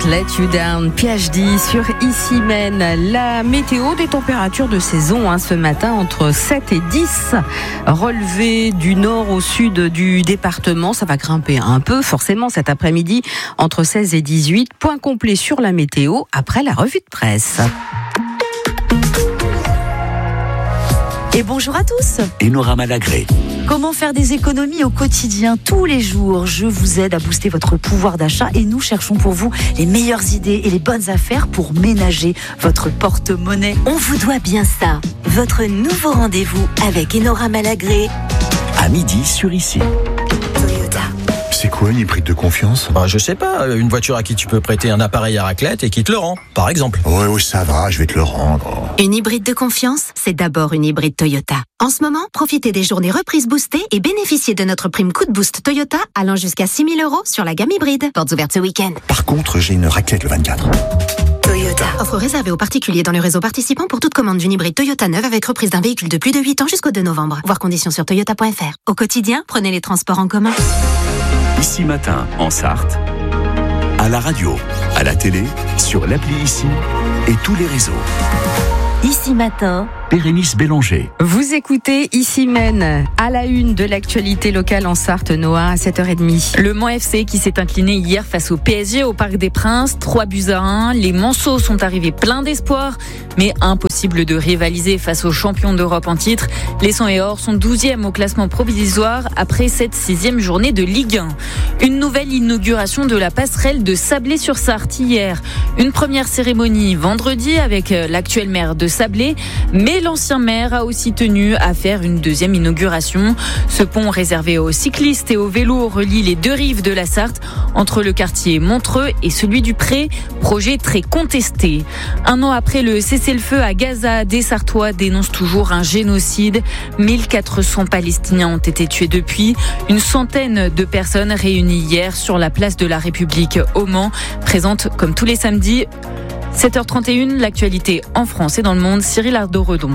Let You Down, PhD sur Ici Mène. La météo, des températures de saison ce matin entre 7 et 10. Relevé du nord au sud du département, ça va grimper un peu forcément cet après-midi entre 16 et 18. Point complet sur la météo après la revue de presse. Et bonjour à tous. Enora Malagré. Comment faire des économies au quotidien, tous les jours? Je vous aide à booster votre pouvoir d'achat et nous cherchons pour vous les meilleures idées et les bonnes affaires pour ménager votre porte-monnaie. On vous doit bien ça. Votre nouveau rendez-vous avec Enora Malagré. À midi sur Ici. Toyota. C'est quoi une hybride de confiance ? Je sais pas, une voiture à qui tu peux prêter un appareil à raclette et qui te le rend, par exemple. Ouais, ça va, je vais te le rendre. Une hybride de confiance, c'est d'abord une hybride Toyota. En ce moment, profitez des journées reprises boostées et bénéficiez de notre prime coup de boost Toyota allant jusqu'à 6 000 € sur la gamme hybride. Portes ouvertes ce week-end. Par contre, j'ai une raclette le 24. Toyota. Offre réservée aux particuliers dans le réseau participant pour toute commande d'une hybride Toyota neuve avec reprise d'un véhicule de plus de 8 ans jusqu'au 2 novembre. Voir conditions sur toyota.fr. Au quotidien, prenez les transports en commun. Ici Matin, en Sarthe. À la radio, à la télé, sur l'appli Ici et tous les réseaux. Ici Matin. Bérénice Bélanger. Vous écoutez Ici Mène, à la une de l'actualité locale en Sarthe, Noah, à 7h30. Le Mans FC qui s'est incliné hier face au PSG au Parc des Princes, 3-1. Les Manceaux sont arrivés pleins d'espoir, mais impossible de rivaliser face aux champions d'Europe en titre. Les Sang et Or sont 12e au classement provisoire après cette 6e journée de Ligue 1. Une nouvelle inauguration de la passerelle de Sablé-sur-Sarthe hier. Une première cérémonie vendredi avec l'actuel maire de Sablé, mais l'ancien maire a aussi tenu à faire une deuxième inauguration. Ce pont réservé aux cyclistes et aux vélos relie les deux rives de la Sarthe entre le quartier Montreux et celui du Pré, projet très contesté. Un an après le cessez-le-feu à Gaza, des Sartois dénoncent toujours un génocide. 1400 Palestiniens ont été tués depuis. Une centaine de personnes réunies hier sur la place de la République au Mans, présentes comme tous les samedis. 7h31, l'actualité en France et dans le monde, Cyril Ardo-Redon.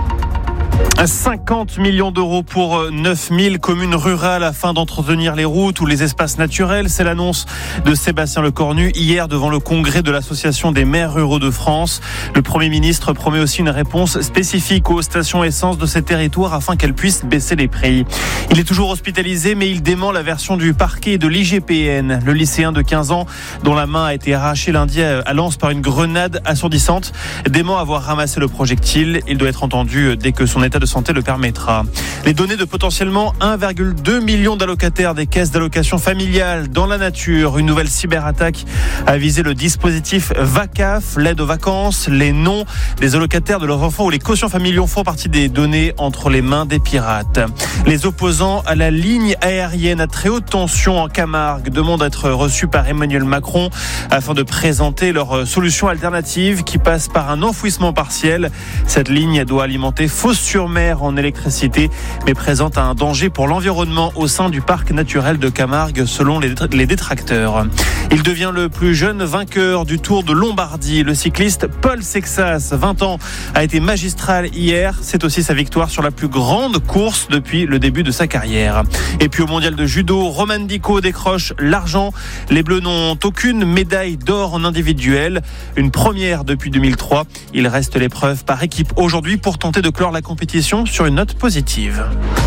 50 millions d'euros pour 9000 communes rurales afin d'entretenir les routes ou les espaces naturels. C'est l'annonce de Sébastien Lecornu hier devant le congrès de l'Association des maires ruraux de France. Le Premier ministre promet aussi une réponse spécifique aux stations essence de ces territoires afin qu'elles puissent baisser les prix. Il est toujours hospitalisé, mais il dément la version du parquet de l'IGPN. Le lycéen de 15 ans, dont la main a été arrachée lundi à Lens par une grenade assourdissante, dément avoir ramassé le projectile. Il doit être entendu dès que son état de santé le permettra. Les données de potentiellement 1,2 million d'allocataires des caisses d'allocation familiale dans la nature. Une nouvelle cyberattaque a visé le dispositif VACAF, l'aide aux vacances. Les noms des allocataires de leurs enfants ou les quotients familiaux font partie des données entre les mains des pirates. Les opposants à la ligne aérienne à très haute tension en Camargue demandent à être reçus par Emmanuel Macron afin de présenter leur solution alternative qui passe par un enfouissement partiel. Cette ligne doit alimenter Fos-sur-Mer en électricité, mais présente un danger pour l'environnement au sein du parc naturel de Camargue, selon les détracteurs. Il devient le plus jeune vainqueur du Tour de Lombardie. Le cycliste Paul Sexas, 20 ans, a été magistral hier. C'est aussi sa victoire sur la plus grande course depuis le début de sa carrière. Et puis au mondial de judo, Roman Dico décroche l'argent. Les Bleus n'ont aucune médaille d'or en individuel. Une première depuis 2003. Il reste l'épreuve par équipe aujourd'hui pour tenter de clore la compétition sur une note positive.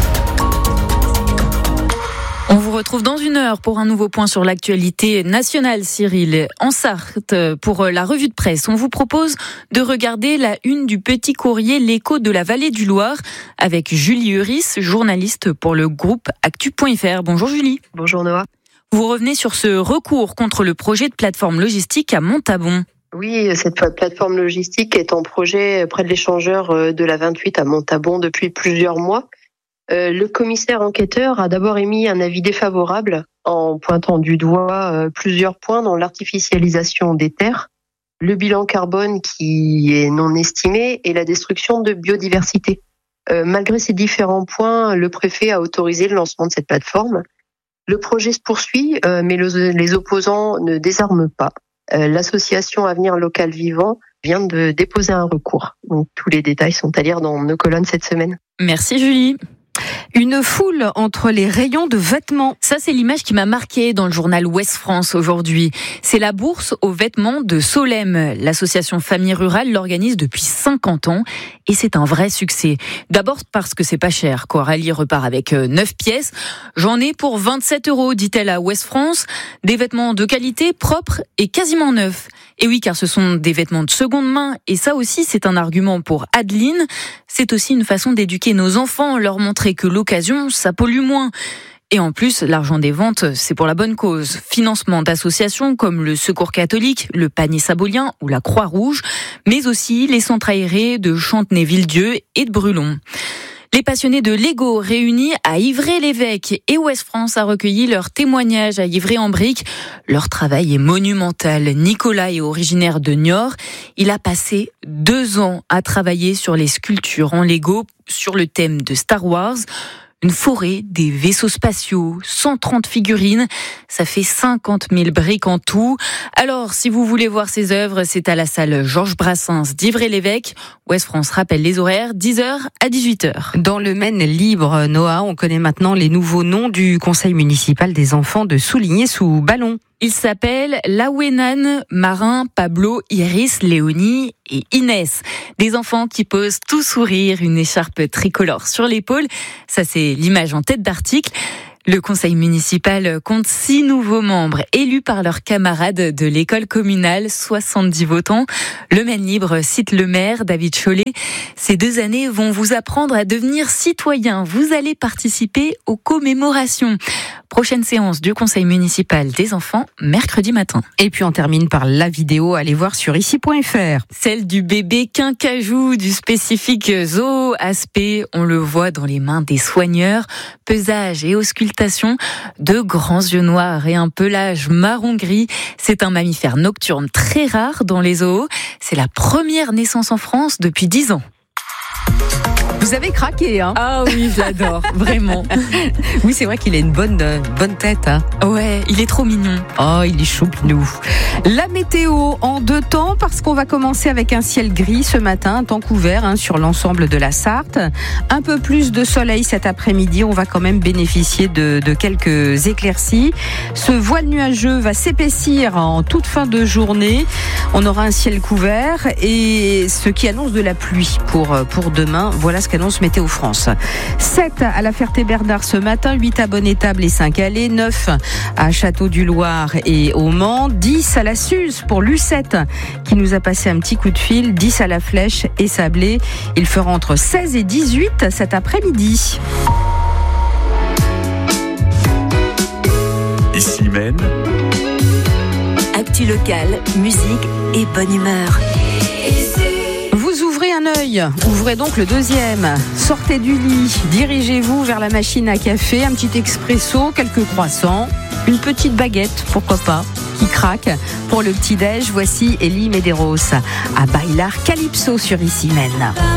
On vous retrouve dans une heure pour un nouveau point sur l'actualité nationale, Cyril. En Sarthe, pour la revue de presse, on vous propose de regarder la une du petit courrier L'Écho de la Vallée du Loir avec Julie Uris, journaliste pour le groupe Actu.fr. Bonjour Julie. Bonjour Noah. Vous revenez sur ce recours contre le projet de plateforme logistique à Montabon. Oui, cette plateforme logistique est en projet près de l'échangeur de la 28 à Montabon depuis plusieurs mois. Le commissaire enquêteur a d'abord émis un avis défavorable en pointant du doigt plusieurs points dans l'artificialisation des terres, le bilan carbone qui est non estimé et la destruction de biodiversité. Malgré ces différents points, le préfet a autorisé le lancement de cette plateforme. Le projet se poursuit, mais les opposants ne désarment pas. L'association Avenir Local Vivant vient de déposer un recours. Donc tous les détails sont à lire dans nos colonnes cette semaine. Merci Julie. Une foule entre les rayons de vêtements. Ça, c'est l'image qui m'a marquée dans le journal Ouest France aujourd'hui. C'est la bourse aux vêtements de Solem. L'association Famille Rurale l'organise depuis 50 ans et c'est un vrai succès. D'abord parce que c'est pas cher. Coralie repart avec 9 pièces. J'en ai pour 27 €, dit-elle à Ouest France. Des vêtements de qualité, propres et quasiment neufs. Et oui, car ce sont des vêtements de seconde main. Et ça aussi, c'est un argument pour Adeline. C'est aussi une façon d'éduquer nos enfants, leur montrer que l'occasion, ça pollue moins. Et en plus, l'argent des ventes, c'est pour la bonne cause. Financement d'associations comme le Secours catholique, le Panier Sabolien ou la Croix-Rouge, mais aussi les centres aérés de Chantenay-Villedieu et de Brulon. Les passionnés de Lego réunis à Ivray-l'Évêque et Ouest France a recueilli leurs témoignages à Ivray-en-Brique. Leur travail est monumental. Nicolas est originaire de Niort. Il a passé 2 ans à travailler sur les sculptures en Lego sur le thème de Star Wars. Une forêt, des vaisseaux spatiaux, 130 figurines, ça fait 50 000 briques en tout. Alors, si vous voulez voir ces œuvres, c'est à la salle Georges Brassens d'Ivray-l'Évêque. Ouest France rappelle les horaires, 10h à 18h. Dans le Maine libre, Noah, on connaît maintenant les nouveaux noms du conseil municipal des enfants de Souligné-sous-Ballon. Ils s'appellent Lawenan, Marin, Pablo, Iris, Léonie et Inès. Des enfants qui posent tout sourire, une écharpe tricolore sur l'épaule. Ça, c'est l'image en tête d'article. Le conseil municipal compte 6 nouveaux membres élus par leurs camarades de l'école communale, 70 votants. Le Maine libre cite le maire, David Chollet. Ces 2 années vont vous apprendre à devenir citoyen. Vous allez participer aux commémorations. Prochaine séance du conseil municipal des enfants, mercredi matin. Et puis on termine par la vidéo, allez voir sur ici.fr. Celle du bébé quincajou du spécifique zoo aspect. On le voit dans les mains des soigneurs. Pesage et auscultation, 2 grands yeux noirs et un pelage marron-gris. C'est un mammifère nocturne très rare dans les zoos. C'est la première naissance en France depuis 10 ans. Vous avez craqué, hein? Ah oui, je l'adore, vraiment. Oui, c'est vrai qu'il a une bonne tête, hein? Ouais, il est trop mignon. Oh, il est choupinou. La météo en 2 temps, parce qu'on va commencer avec un ciel gris ce matin, un temps couvert sur l'ensemble de la Sarthe. Un peu plus de soleil cet après-midi, on va quand même bénéficier de quelques éclaircies. Ce voile nuageux va s'épaissir en toute fin de journée. On aura un ciel couvert et ce qui annonce de la pluie pour demain. Voilà ce qu'annonce Météo France. 7 à la Ferté-Bernard ce matin, 8 à Bonne-Étable et Saint-Calais, 9 à Château-du-Loir et au Mans, 10 à la Suze pour Lucette qui nous a passé un petit coup de fil, 10 à la Flèche et Sablé. Il fera entre 16 et 18 cet après-midi. Ici Maine. Actu locale, musique et bonne humeur. Vous ouvrez un œil, ouvrez donc le deuxième. Sortez du lit, dirigez-vous vers la machine à café, un petit expresso, quelques croissants, une petite baguette, pourquoi pas, qui craque. Pour le petit-déj, voici Elie Medeiros à Bailar Calypso sur Ici Maine.